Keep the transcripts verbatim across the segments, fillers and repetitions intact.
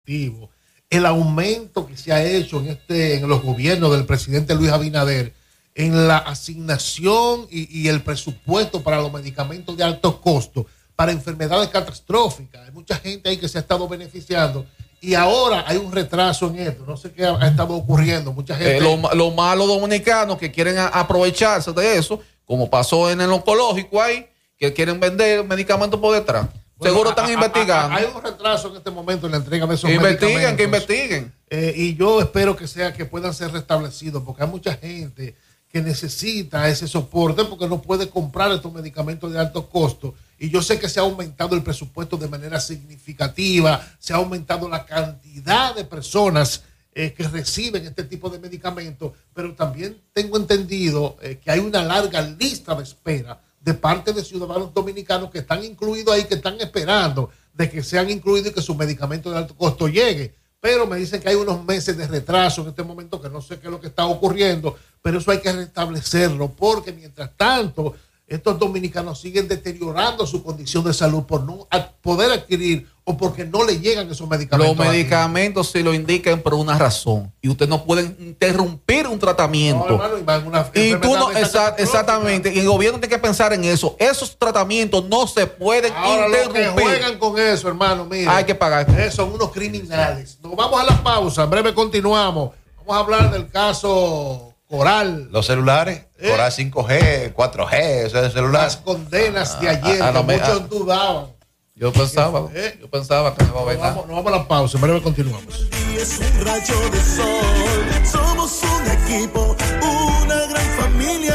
el aumento que se ha hecho en, este, en los gobiernos del presidente Luis Abinader en la asignación y, y el presupuesto para los medicamentos de alto costo para enfermedades catastróficas. Hay mucha gente ahí que se ha estado beneficiando y ahora hay un retraso en esto. No sé qué ha, ha estado ocurriendo. Mucha gente. Eh, Los lo malos dominicanos que quieren a, aprovecharse de eso, como pasó en el oncológico ahí, que quieren vender medicamentos por detrás. Bueno, Seguro están a, investigando. A, a, hay un retraso en este momento en la entrega de esos que medicamentos. Investiguen, que investiguen. Eh, y yo espero que sea que puedan ser restablecidos, porque hay mucha gente que necesita ese soporte porque no puede comprar estos medicamentos de alto costo. Y yo sé que se ha aumentado el presupuesto de manera significativa, se ha aumentado la cantidad de personas eh, que reciben este tipo de medicamentos, pero también tengo entendido eh, que hay una larga lista de espera de parte de ciudadanos dominicanos que están incluidos ahí, que están esperando de que sean incluidos y que su medicamento de alto costo llegue. Pero me dicen que hay unos meses de retraso en este momento, que no sé qué es lo que está ocurriendo, pero eso hay que restablecerlo, porque mientras tanto estos dominicanos siguen deteriorando su condición de salud por no poder adquirir o porque no le llegan esos medicamentos. Los medicamentos se lo indican por una razón y usted no puede interrumpir un tratamiento. No, hermano, una y tú no, exa exactamente, y el gobierno tiene que pensar en eso. Esos tratamientos no se pueden Ahora interrumpir. Los que juegan con eso, hermano, mira, hay que pagar. Eh, son unos criminales. Nos vamos a la pausa, en breve continuamos. Vamos a hablar del caso Coral. Los celulares, ¿Eh? Coral cinco G, cuatro G, ese celular. Las condenas de ayer, ah, que me, muchos ah, dudaban. Yo pensaba, ¿Eh? yo pensaba que no iba a ver nada. Nos vamos a la pausa, en breve continuamos. Es un rayo de sol, somos un equipo, una gran familia.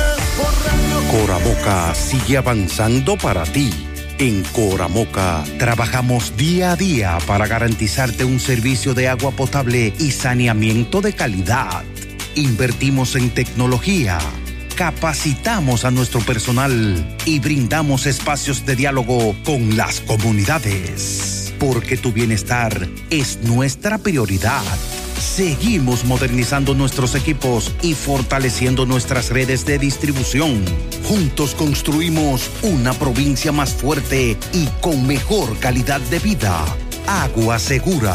Coramoca sigue avanzando para ti. En Coramoca trabajamos día a día para garantizarte un servicio de agua potable y saneamiento de calidad. Invertimos en tecnología, capacitamos a nuestro personal y brindamos espacios de diálogo con las comunidades. Porque tu bienestar es nuestra prioridad. Seguimos modernizando nuestros equipos y fortaleciendo nuestras redes de distribución. Juntos construimos una provincia más fuerte y con mejor calidad de vida. Agua segura.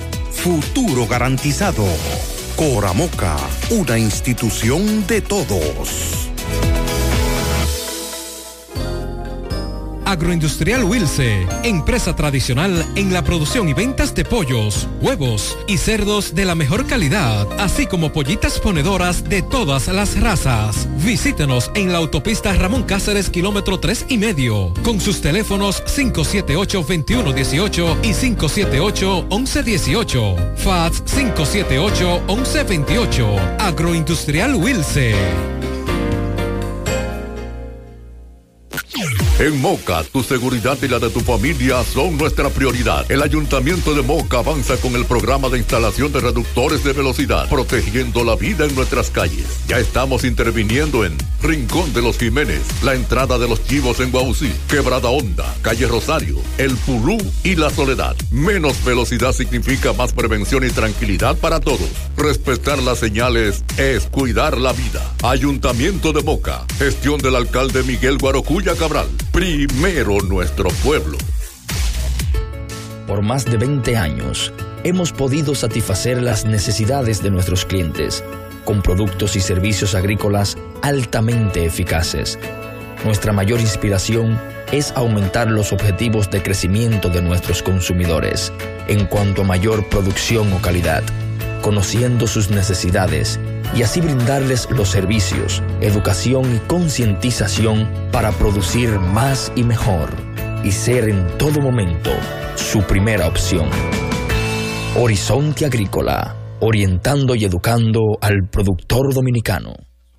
Futuro garantizado. Coramoca, una institución de todos. Agroindustrial Wilce, empresa tradicional en la producción y ventas de pollos, huevos y cerdos de la mejor calidad, así como pollitas ponedoras de todas las razas. Visítenos en la autopista Ramón Cáceres, kilómetro tres y medio, con sus teléfonos cinco siete ocho, dos uno uno ocho y cinco siete ocho, once dieciocho. Fax cinco siete ocho, once veintiocho. Agroindustrial Wilce. En Moca, tu seguridad y la de tu familia son nuestra prioridad. El Ayuntamiento de Moca avanza con el programa de instalación de reductores de velocidad, protegiendo la vida en nuestras calles. Ya estamos interviniendo en Rincón de los Jiménez, la entrada de los Chivos en Guaucí, Quebrada Honda, Calle Rosario, El Pulú y La Soledad. Menos velocidad significa más prevención y tranquilidad para todos. Respetar las señales es cuidar la vida. Ayuntamiento de Moca, gestión del alcalde Miguel Guarocuya Cabral. Primero nuestro pueblo. Por más de veinte años, hemos podido satisfacer las necesidades de nuestros clientes con productos y servicios agrícolas altamente eficaces. Nuestra mayor inspiración es aumentar los objetivos de crecimiento de nuestros consumidores en cuanto a mayor producción o calidad, conociendo sus necesidades y así brindarles los servicios, educación y concientización para producir más y mejor y ser en todo momento su primera opción. Horizonte Agrícola, orientando y educando al productor dominicano.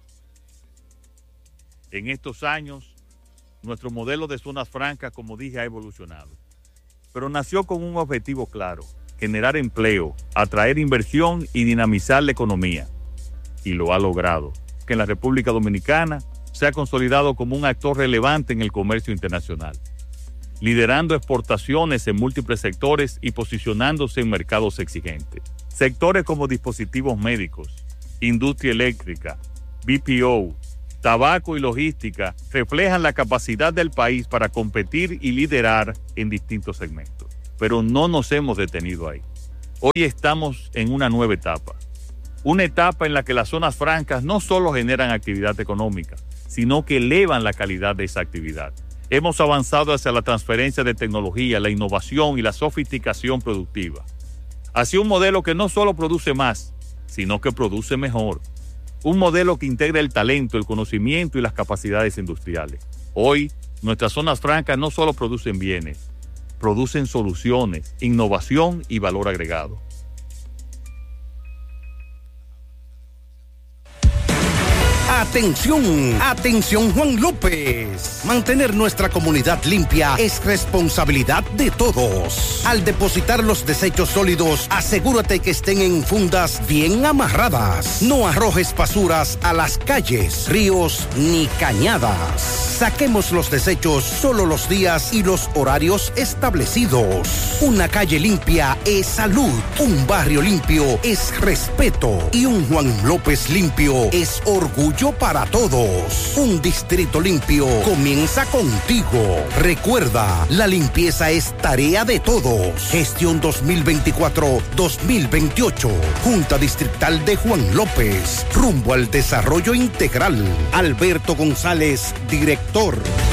En estos años, nuestro modelo de zonas francas, como dije, ha evolucionado, pero nació con un objetivo claro: generar empleo, atraer inversión y dinamizar la economía. Y lo ha logrado, que en la República Dominicana se ha consolidado como un actor relevante en el comercio internacional, liderando exportaciones en múltiples sectores y posicionándose en mercados exigentes. Sectores como dispositivos médicos, industria eléctrica, B P O, tabaco y logística reflejan la capacidad del país para competir y liderar en distintos segmentos. Pero no nos hemos detenido ahí. Hoy estamos en una nueva etapa. Una etapa en la que las zonas francas no solo generan actividad económica, sino que elevan la calidad de esa actividad. Hemos avanzado hacia la transferencia de tecnología, la innovación y la sofisticación productiva. Hacia un modelo que no solo produce más, sino que produce mejor. Un modelo que integra el talento, el conocimiento y las capacidades industriales. Hoy, nuestras zonas francas no solo producen bienes, producen soluciones, innovación y valor agregado. Atención, atención Juan López. Mantener nuestra comunidad limpia es responsabilidad de todos. Al depositar los desechos sólidos, asegúrate que estén en fundas bien amarradas. No arrojes basuras a las calles, ríos ni cañadas. Saquemos los desechos solo los días y los horarios establecidos. Una calle limpia es salud, un barrio limpio es respeto y un Juan López limpio es orgullo para todos. Un distrito limpio comienza contigo. Recuerda, la limpieza es tarea de todos. Gestión dos mil veinticuatro dos mil veintiocho. Junta Distrital de Juan López. Rumbo al desarrollo integral. Alberto González, director.